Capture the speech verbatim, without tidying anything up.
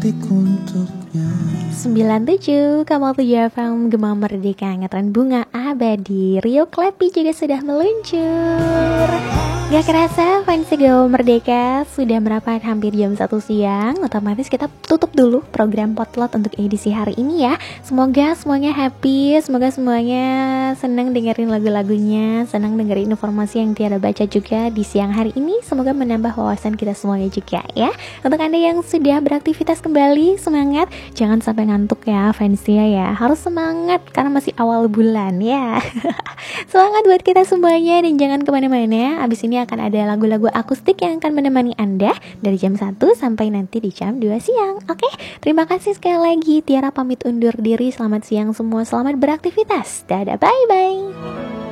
detik untuknya. sembilan puluh tujuh koma tujuh F M Gema Merdeka, ngetren bunga abadi. Rio Klepi juga sudah meluncur. Gak kerasa fans Gema Merdeka sudah merapat hampir jam satu siang. Otomatis kita tutup dulu program Potlot untuk edisi hari ini ya. Semoga semuanya happy, semoga semuanya senang dengerin lagu-lagunya, senang dengerin informasi yang Tiara baca juga di siang hari ini. Semoga menambah wawasan kita semuanya juga ya. Untuk Anda yang sudah beraktivitas kembali, semangat, jangan sampai ngantuk ya fansnya ya. Harus semangat karena masih awal bulan ya. Semangat buat kita semuanya dan jangan kemana-mana. Abis ini akan ada lagu-lagu akustik yang akan menemani Anda dari jam satu sampai nanti di jam dua siang. Oke, terima kasih sekali lagi. Tiara pamit undur diri. Selamat siang semua, selamat beraktivitas. Dadah, bye-bye.